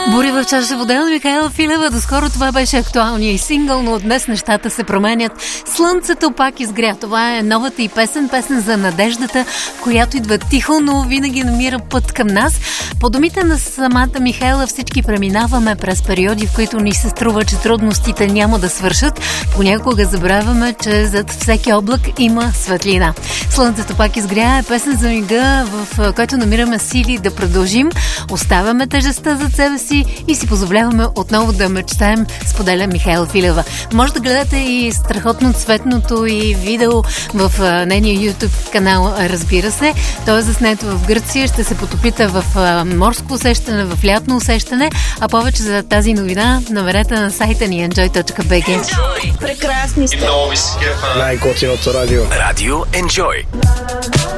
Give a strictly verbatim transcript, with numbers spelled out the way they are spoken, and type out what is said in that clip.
Бури в чаша вода на Михаела Филева. Доскоро това беше актуалния и сингъл, но днес нещата се променят. Слънцето пак изгря. Това е новата и песен, песен за надеждата, която идва тихо, но винаги намира път към нас. По думите на самата Михаела, всички преминаваме през периоди, в които ни се струва, че трудностите няма да свършат. Понякога забравяме, че зад всеки облак има светлина. Слънцето пак изгря е песен за мига, в който намираме сили да продължим. Оставяме тежестта зад себе си и си позволяваме отново да мечтаем, споделя Михаела Филева. Може да гледате и страхотно цветното и видео в нейния YouTube канал, разбира се. Той е заснето в Гърция, ще се потопите в морско усещане, в лятно усещане, а повече за тази новина намерете на сайта ни enjoy точка би джи. Прекрасни сте! Най-готиното радио. Радио Enjoy.